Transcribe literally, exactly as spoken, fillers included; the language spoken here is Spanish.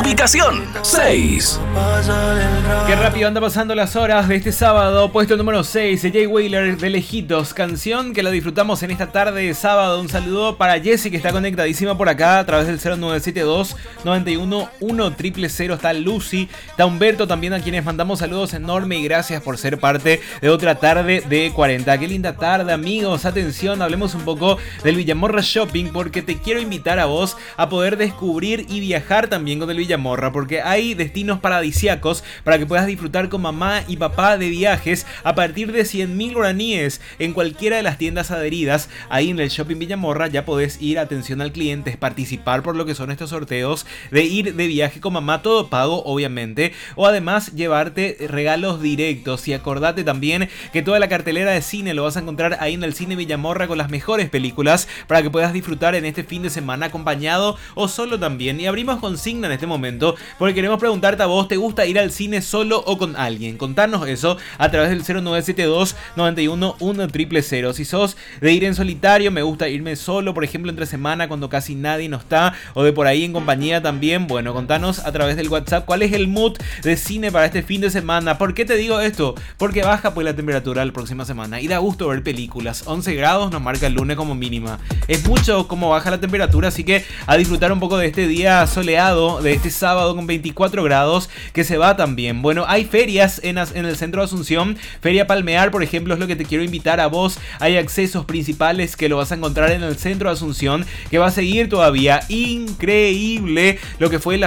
Ubicación seis. Qué rápido anda pasando las horas de este sábado. Puesto número seis de Jay Wheeler, de Lejitos. Canción que la disfrutamos en esta tarde de sábado. Un saludo para Jessie, que está conectadísima por acá a través del cero nueve siete dos, nueve uno uno, cero cero cero. Está Lucy, está Humberto también, a quienes mandamos saludos enormes y gracias por ser parte de otra tarde de cuarenta. Qué linda tarde, amigos. Atención, hablemos un poco del Villamorra Shopping, porque te quiero invitar a vos a poder descubrir y viajar también con el Villamorra, porque hay destinos paradisíacos para que puedas disfrutar con mamá y papá de viajes a partir de cien mil guaraníes en cualquiera de las tiendas adheridas. Ahí en el Shopping Villamorra ya podés ir, atención al cliente, participar por lo que son estos sorteos de ir de viaje con mamá, todo pago obviamente, o además llevarte regalos directos. Y acordate también que toda la cartelera de cine lo vas a encontrar ahí en el Cine Villamorra con las mejores películas para que puedas disfrutar en este fin de semana acompañado o solo también. Y abrimos consigna en este momento porque queremos preguntarte a vos, ¿te gusta ir al cine solo o con alguien? Contanos eso a través del cero nueve siete dos, nueve uno uno, cero cero cero. Si sos de ir en solitario, me gusta irme solo, por ejemplo entre semana cuando casi nadie no está, o de por ahí en compañía también. Bueno, contanos a través del WhatsApp cuál es el mood de cine para este fin de semana. ¿Por qué te digo esto? Porque baja pues la temperatura la próxima semana y da gusto ver películas. once grados nos marca el lunes como mínima. Es mucho como baja la temperatura, así que a disfrutar un poco de este día soleado, de este sábado con veinticuatro grados, que se va también. Bueno, hay ferias en, en el centro de Asunción. Feria Palmear, por ejemplo, es lo que te quiero invitar a vos. Hay accesos principales que lo vas a encontrar en el centro de Asunción, que va a seguir todavía. Increíble lo que fue la